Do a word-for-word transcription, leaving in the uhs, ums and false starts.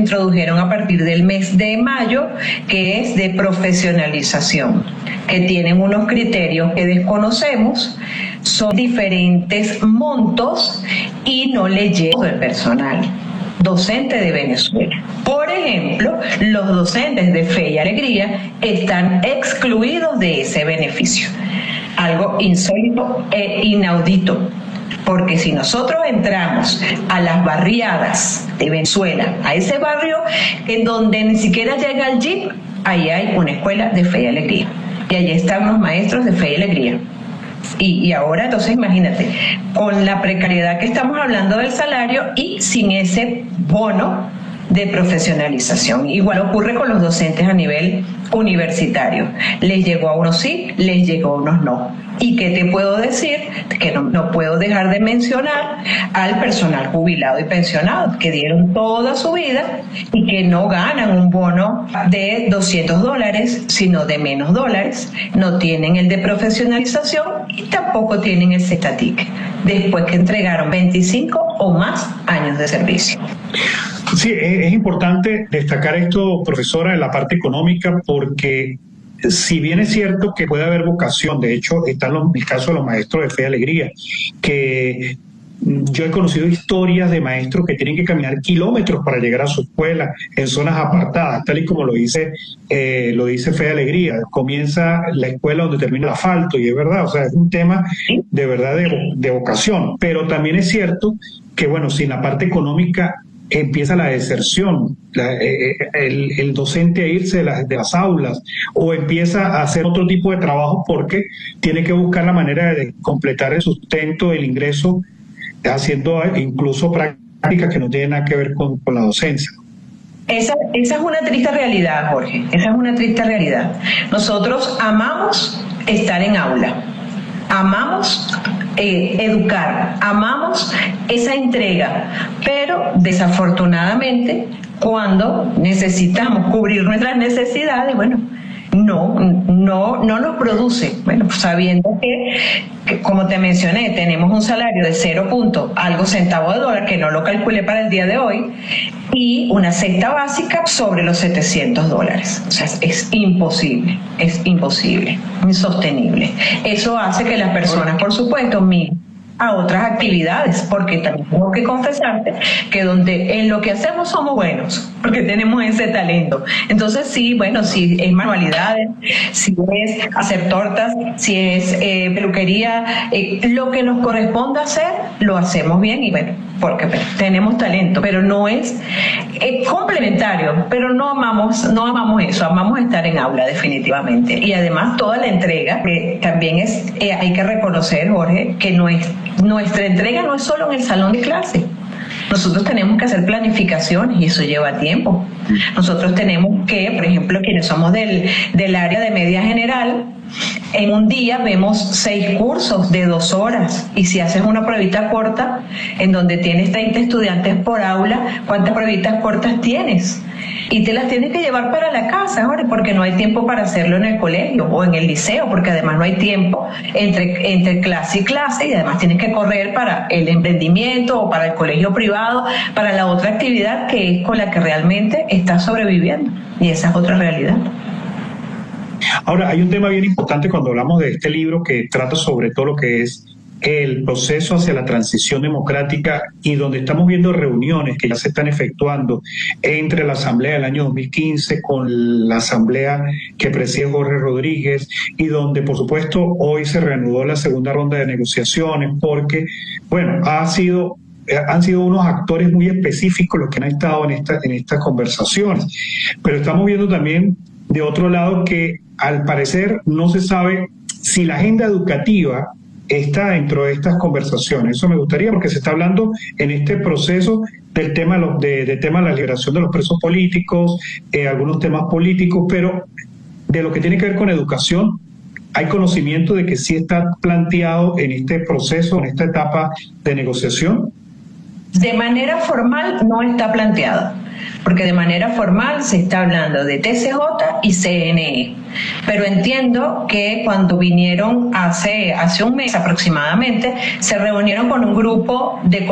introdujeron a partir del mes de mayo, que es de profesionalización, que tienen unos criterios que desconocemos, son diferentes montos y no le llega el personal docente de Venezuela. Por ejemplo, los docentes de Fe y Alegría están excluidos de ese beneficio. Algo insólito e inaudito, porque si nosotros entramos a las barriadas de Venezuela, a ese barrio en donde ni siquiera llega el jeep, ahí hay una escuela de Fe y Alegría, y allí están los maestros de Fe y Alegría. Y, y ahora, entonces, imagínate, con la precariedad que estamos hablando del salario y sin ese bono de profesionalización. Igual ocurre con los docentes a nivel universitario. Les llegó a unos sí, les llegó a unos no. ¿Y qué te puedo decir? Que no, no puedo dejar de mencionar al personal jubilado y pensionado, que dieron toda su vida y que no ganan un bono de doscientos dólares, sino de menos dólares. No tienen el de profesionalización y tampoco tienen el CETATIC, después que entregaron veinticinco o más años de servicio. Sí, es importante destacar esto, profesora, en la parte económica, porque si bien es cierto que puede haber vocación, de hecho está en el caso de los maestros de Fe y Alegría, que yo he conocido historias de maestros que tienen que caminar kilómetros para llegar a su escuela en zonas apartadas, tal y como lo dice eh, lo dice Fe y Alegría. Comienza la escuela donde termina el asfalto, y es verdad, o sea, es un tema de verdad de, de vocación, pero también es cierto que, bueno, sin la parte económica empieza la deserción, la, eh, el, el docente a irse de, la, de las aulas, o empieza a hacer otro tipo de trabajo porque tiene que buscar la manera de completar el sustento, el ingreso, haciendo incluso prácticas que no tienen nada que ver con, con la docencia. Esa, esa es una triste realidad, Jorge, esa es una triste realidad. Nosotros amamos estar en aula, amamos eh, educar, amamos esa entrega, pero desafortunadamente cuando necesitamos cubrir nuestras necesidades, bueno, no, no, no nos produce. Bueno, sabiendo que, que, como te mencioné, tenemos un salario de cero punto algo centavo de dólar, que no lo calculé para el día de hoy, y una cesta básica sobre los setecientos dólares. O sea, es, es imposible, es imposible, insostenible. Eso hace que las personas, por supuesto, migren a otras actividades, porque también tengo que confesarte que donde en lo que hacemos somos buenos, porque tenemos ese talento. Entonces sí, bueno, si es manualidades, si es hacer tortas, si es eh, peluquería, eh, lo que nos corresponda hacer, lo hacemos bien, y bueno, porque bueno, tenemos talento, pero no es eh, complementario, pero no amamos, no amamos eso, amamos estar en aula definitivamente. Y además toda la entrega, que también es, eh, hay que reconocer, Jorge, que no es nuestra entrega no es solo en el salón de clase. Nosotros tenemos que hacer planificaciones y eso lleva tiempo. Nosotros tenemos que, por ejemplo, quienes somos del, del área de media general, en un día vemos seis cursos de dos horas, y si haces una pruebita corta en donde tienes treinta estudiantes por aula, ¿cuántas pruebitas cortas tienes? Y te las tienes que llevar para la casa, Jorge, porque no hay tiempo para hacerlo en el colegio o en el liceo, porque además no hay tiempo entre, entre clase y clase, y además tienes que correr para el emprendimiento o para el colegio privado, para la otra actividad que es con la que realmente estás sobreviviendo, y esa es otra realidad. Ahora, hay un tema bien importante cuando hablamos de este libro que trata sobre todo lo que es el proceso hacia la transición democrática, y donde estamos viendo reuniones que ya se están efectuando entre la Asamblea del año dos mil quince con la Asamblea que preside Jorge Rodríguez, y donde por supuesto hoy se reanudó la segunda ronda de negociaciones porque, bueno, ha sido... han sido unos actores muy específicos los que han estado en, esta, en estas conversaciones, pero estamos viendo también de otro lado que al parecer no se sabe si la agenda educativa está dentro de estas conversaciones. Eso me gustaría, porque se está hablando en este proceso del tema de, de tema de la liberación de los presos políticos, eh, algunos temas políticos, pero de lo que tiene que ver con educación, ¿hay conocimiento de que sí está planteado en este proceso, en esta etapa de negociación? De manera formal no está planteado, porque de manera formal se está hablando de T C J y C N E. Pero entiendo que cuando vinieron hace, hace un mes aproximadamente, se reunieron con un grupo de